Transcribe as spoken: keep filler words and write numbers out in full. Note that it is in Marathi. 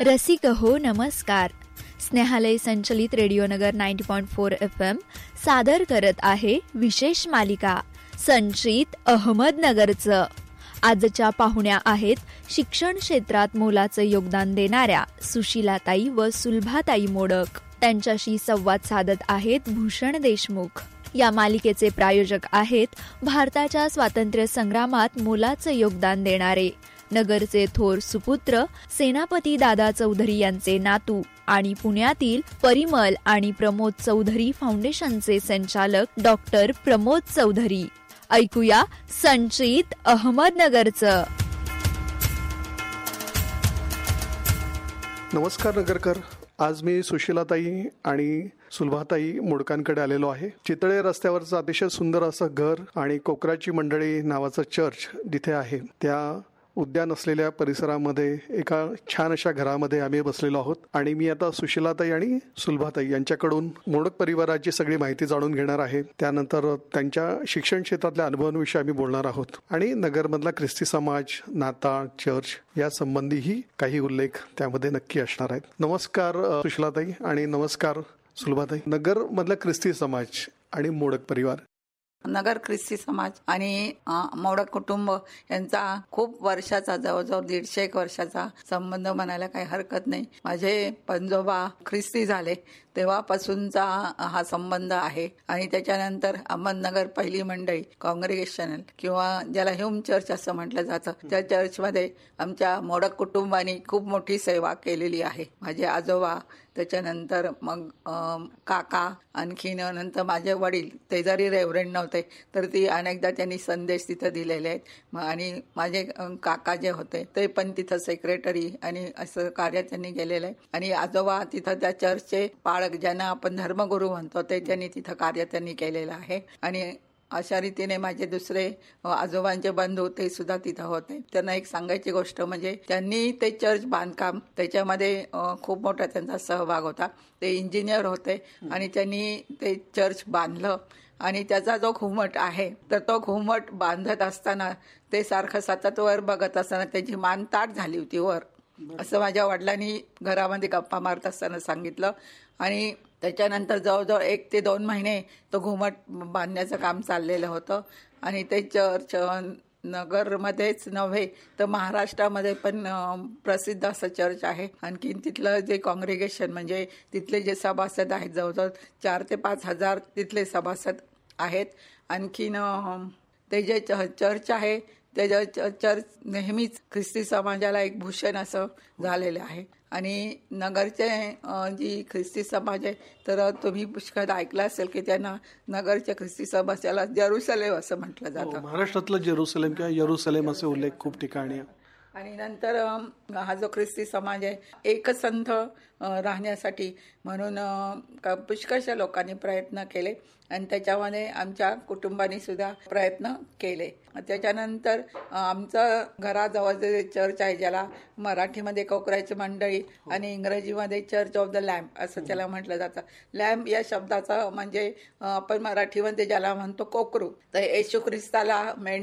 रसिक हो नमस्कार. स्नेहालय संचलित रेडिओनगर नव्वद पॉईंट चार एफ एम सादर करत आहे विशेष मालिका संचित अहमदनगरचं. आजच्या पाहुण्या आहेत शिक्षण क्षेत्रात मोलाचं योगदान देणाऱ्या सुशीलाताई व सुलभाताई मोडक. त्यांच्याशी संवाद साधत आहेत भूषण देशमुख. या मालिकेचे प्रायोजक आहेत भारताच्या स्वातंत्र्य संग्रामात मोलाचं योगदान देणारे नगरचे थोर सुपुत्र सेनापती दादा चौधरी यांचे नातू आणि पुण्यातील परिमल आणि प्रमोद चौधरी फाउंडेशनचे संचालक डॉक्टर प्रमोद चौधरी. ऐकूया संचित अहमदनगरचं. नमस्कार नगरकर. आज मी सुशीलाताई आणि सुलभाताई मोडकांकडे आलेलो आहे. चितळे रस्त्यावरचं अतिशय सुंदर असं घर आणि कोकराची मंडळी नावाचं चर्च जिथे आहे त्या उद्यान असलेल्या परिसरामध्ये एका छान अशा घरामध्ये आम्ही बसलेलो आहोत. आणि मी आता सुशीलाताई आणि सुलभाताई यांच्याकडून मोडक परिवाराची सगळी माहिती जाणून घेणार आहे. त्यानंतर त्यांच्या शिक्षण क्षेत्रातल्या अनुभवांविषयी आम्ही बोलणार आहोत आणि नगरमधला ख्रिस्ती समाज, नाताळ, चर्च या संबंधीही काही उल्लेख त्यामध्ये नक्की असणार आहेत. नमस्कार सुशीलाताई आणि नमस्कार सुलभाताई. नगर मधला ख्रिस्ती समाज आणि मोडक परिवार. नगर ख्रिस्ती समाज आणि मोडक कुटुंब यांचा खूप वर्षाचा, जवळजवळ दीडशे एक वर्षाचा संबंध म्हणायला काही हरकत नाही. माझे पंजोबा ख्रिस्ती झाले तेव्हापासूनचा हा संबंध आहे. आणि त्याच्यानंतर अहमदनगर पहिली मंडळी काँग्रेगेशनल किंवा ज्याला ह्यूम चर्च असं म्हटलं जातं त्या चर्चमध्ये आमच्या मोडक कुटुंबाने खूप मोठी सेवा केलेली आहे. माझे आजोबा, त्याच्यानंतर मग काका, आणखीन नंतर माझे वडील, ते जरी रेव्हरंड नव्हते तर ती अनेकदा त्यांनी संदेश तिथं दिलेले आहेत. आणि माझे काका जे होते ते पण तिथं सेक्रेटरी आणि असं कार्य त्यांनी केलेलं आहे. आणि आजोबा तिथं त्या चर्चचे पाळक, ज्यांना आपण धर्मगुरू म्हणतो, ते त्यांनी तिथं कार्य त्यांनी केलेलं आहे. आणि अशा रीतीने माझे दुसरे आजोबांचे बंधू ते सुद्धा तिथं होते. त्यांना एक सांगायची गोष्ट म्हणजे त्यांनी ते चर्च बांधकाम त्याच्यामध्ये खूप मोठा त्यांचा सहभाग होता. ते इंजिनियर होते आणि त्यांनी ते चर्च बांधलं. आणि त्याचा जो घुमट आहे तर तो घुमट बांधत असताना ते सारखं सतत वर बघत असताना त्याची मान ताट झाली होती वर, असं माझ्या वडिलांनी घरामध्ये गप्पा मारत असताना सांगितलं. आणि त्याच्यानंतर जवळजवळ एक ते दोन महिने तो घुमट बांधण्याचं काम चाललेलं होतं. आणि ते चर्च नगरमध्येच नव्हे तर महाराष्ट्रामध्ये पण प्रसिद्ध असं चर्च आहे. आणखीन तिथलं जे काँग्रेगेशन म्हणजे तिथले जे सभासद आहेत, जवळजवळ चार ते पाच हजार तिथले सभासद आहेत. आणखीन ते जे चर्च आहे त्याच्या चर्च नेहमीच ख्रिस्ती समाजाला एक भूषण असं झालेलं आहे. आणि नगरचे जी ख्रिस्ती समाज आहे तर तुम्ही पुष्कळ ऐकलं असेल की त्यांना नगरच्या ख्रिस्ती समाजाला जेरुसलेम असं म्हटलं जातं. महाराष्ट्रातलं जेरुसलेम किंवा येरुसलेम असे उल्लेख खूप ठिकाणी. आणि नंतर हा जो ख्रिस्ती समाज आहे एकसंध राहण्यासाठी म्हणून पुष्कळशा लोकांनी प्रयत्न केले आणि त्याच्यामध्ये आमच्या कुटुंबाने सुद्धा प्रयत्न केले. त्याच्यानंतर आमचं घराजवळ जे चर्च आहे ज्याला मराठीमध्ये कोकराची मंडळी आणि इंग्रजीमध्ये चर्च ऑफ द लॅम्प असं त्याला म्हटलं जातं. लॅम्प या शब्दाचा म्हणजे आपण मराठीमध्ये ज्याला म्हणतो कोकरू, तर येशू ख्रिस्ताला मेंढ